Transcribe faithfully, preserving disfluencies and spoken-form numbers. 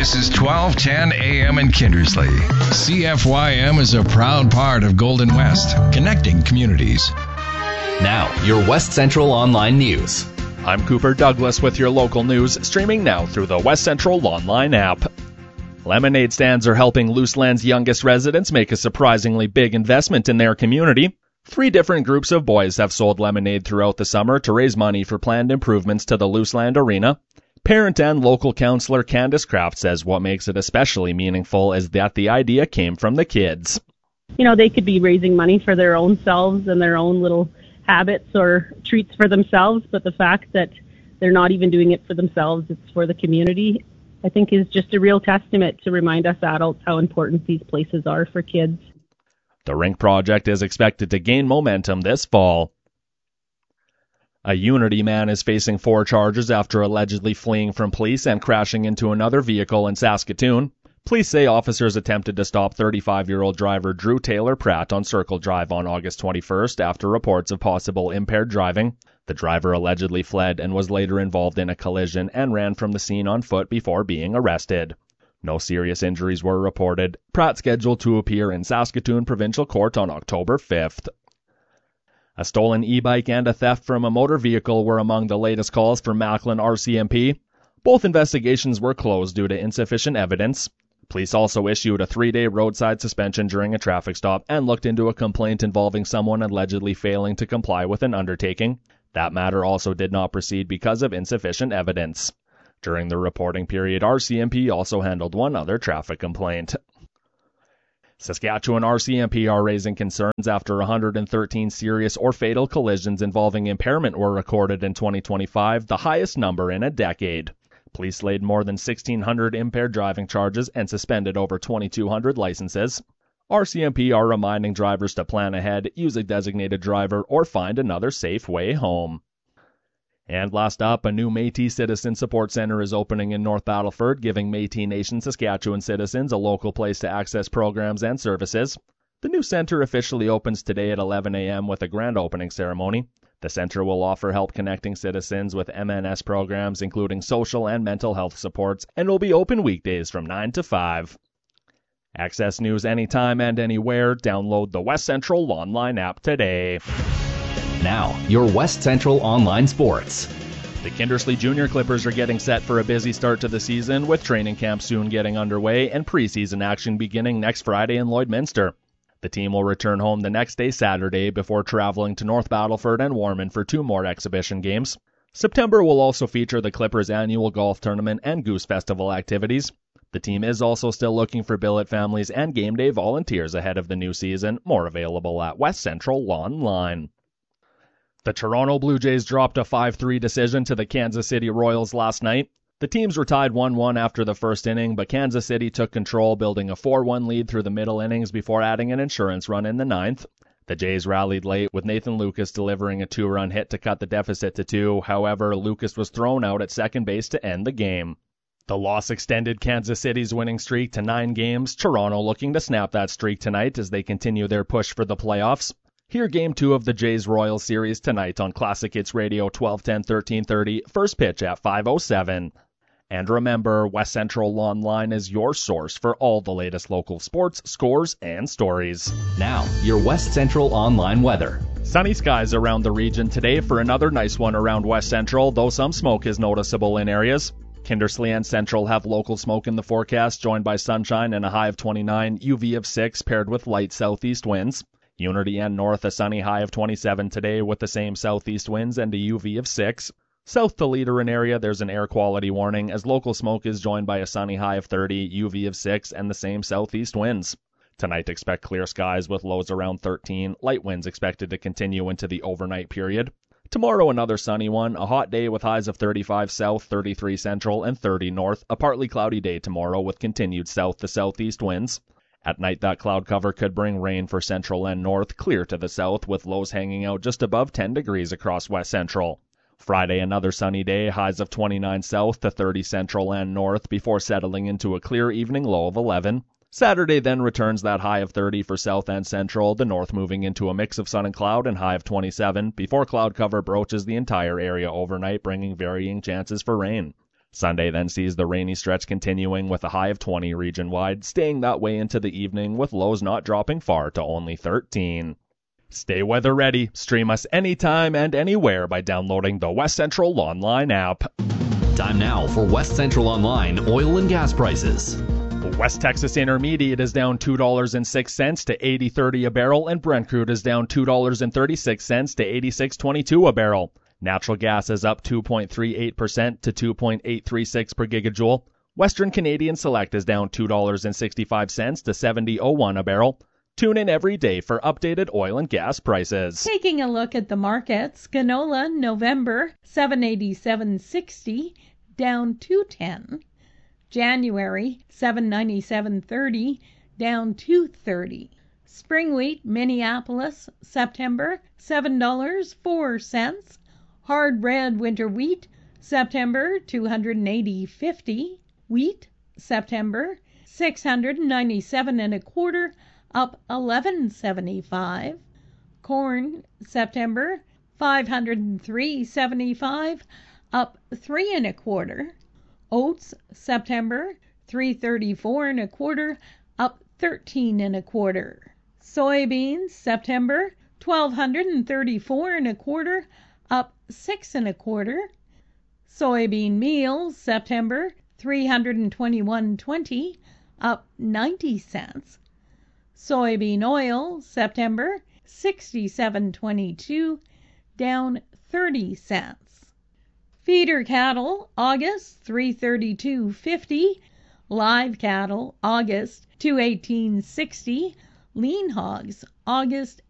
This is twelve ten A M in Kindersley. C F Y M is a proud part of Golden West, connecting communities. Now, your West Central Online News. I'm Cooper Douglas with your local news, streaming now through the West Central Online app. Lemonade stands are helping Luseland's youngest residents make a surprisingly big investment in their community. Three different groups of boys have sold lemonade throughout the summer to raise money for planned improvements to the Luseland Arena. Parent and local counselor Candace Kraft says what makes it especially meaningful is that the idea came from the kids. You know, they could be raising money for their own selves and their own little habits or treats for themselves, but the fact that they're not even doing it for themselves, it's for the community, I think is just a real testament to remind us adults how important these places are for kids. The rink project is expected to gain momentum this fall. A Unity man is facing four charges after allegedly fleeing from police and crashing into another vehicle in Saskatoon. Police say officers attempted to stop thirty-five-year-old driver Drew Taylor Pratt on Circle Drive on August twenty-first after reports of possible impaired driving. The driver allegedly fled and was later involved in a collision and ran from the scene on foot before being arrested. No serious injuries were reported. Pratt scheduled to appear in Saskatoon Provincial Court on October fifth. A stolen e-bike and a theft from a motor vehicle were among the latest calls for Macklin R C M P. Both investigations were closed due to insufficient evidence. Police also issued a three-day roadside suspension during a traffic stop and looked into a complaint involving someone allegedly failing to comply with an undertaking. That matter also did not proceed because of insufficient evidence. During the reporting period, R C M P also handled one other traffic complaint. Saskatchewan R C M P are raising concerns after one hundred thirteen serious or fatal collisions involving impairment were recorded in twenty twenty-five, the highest number in a decade. Police laid more than sixteen hundred impaired driving charges and suspended over twenty-two hundred licenses. R C M P are reminding drivers to plan ahead, use a designated driver, or find another safe way home. And last up, a new Métis Citizen Support Center is opening in North Battleford, giving Métis Nation Saskatchewan citizens a local place to access programs and services. The new center officially opens today at eleven a.m. with a grand opening ceremony. The center will offer help connecting citizens with M N S programs, including social and mental health supports, and will be open weekdays from nine to five. Access news anytime and anywhere. Download the West Central Online app today. Now, your West Central Online Sports. The Kindersley Junior Clippers are getting set for a busy start to the season, with training camp soon getting underway and preseason action beginning next Friday in Lloydminster. The team will return home the next day, Saturday, before traveling to North Battleford and Warman for two more exhibition games. September will also feature the Clippers' annual golf tournament and Goose Festival activities. The team is also still looking for billet families and game day volunteers ahead of the new season, more available at West Central Online. The Toronto Blue Jays dropped a five three decision to the Kansas City Royals last night. The teams were tied one one after the first inning, but Kansas City took control, building a four one lead through the middle innings before adding an insurance run in the ninth. The Jays rallied late, with Nathan Lucas delivering a two-run hit to cut the deficit to two. However, Lucas was thrown out at second base to end the game. The loss extended Kansas City's winning streak to nine games. Toronto looking to snap that streak tonight as they continue their push for the playoffs. Hear Game two of the Jays-Royals series tonight on Classic Hits Radio twelve ten, thirteen thirty, first pitch at five oh seven. And remember, West Central Online is your source for all the latest local sports, scores, and stories. Now, your West Central Online weather. Sunny skies around the region today for another nice one around West Central, though some smoke is noticeable in areas. Kindersley and Central have local smoke in the forecast, joined by sunshine and a high of twenty-nine, U V of six, paired with light southeast winds. Unity and North, a sunny high of twenty-seven today with the same southeast winds and a U V of six. South to Leaderin area, there's an air quality warning, as local smoke is joined by a sunny high of thirty, U V of six, and the same southeast winds. Tonight, expect clear skies with lows around thirteen, light winds expected to continue into the overnight period. Tomorrow, another sunny one, a hot day with highs of thirty-five south, thirty-three central, and thirty north. A partly cloudy day tomorrow with continued south to southeast winds. At night, that cloud cover could bring rain for central and north, clear to the south, with lows hanging out just above ten degrees across west central. Friday, another sunny day, highs of twenty-nine south to thirty central and north, before settling into a clear evening low of eleven. Saturday then returns that high of thirty for south and central, the north moving into a mix of sun and cloud and high of twenty-seven, before cloud cover broaches the entire area overnight, bringing varying chances for rain. Sunday then sees the rainy stretch continuing with a high of twenty region-wide, staying that way into the evening with lows not dropping far to only thirteen. Stay weather ready. Stream us anytime and anywhere by downloading the West Central Online app. Time now for West Central Online oil and gas prices. West Texas Intermediate is down two dollars and six cents to eighty thirty a barrel, and Brent crude is down two dollars and thirty-six cents to eighty-six twenty-two a barrel. Natural gas is up two point three eight percent to two point eight three six per gigajoule. Western Canadian Select is down two dollars and sixty-five cents to seventy oh one a barrel. Tune in every day for updated oil and gas prices. Taking a look at the markets, canola November seven eighty-seven sixty, down two ten. January seven ninety-seven thirty, down two thirty. Spring wheat Minneapolis September seven dollars and four cents. Hard red winter wheat September two eighty fifty. Wheat September six ninety-seven and a quarter, up eleven seventy-five. Corn September five oh three seventy-five, up three and a quarter. Oats September three thirty-four and a quarter, up thirteen and a quarter. Soybeans September twelve thirty-four and a quarter, up six and a quarter. Soybean meal September three twenty-one twenty, up ninety cents. Soybean oil September sixty-seven twenty-two, down thirty cents. Feeder cattle August three thirty-two fifty, live cattle August two eighteen sixty, lean hogs August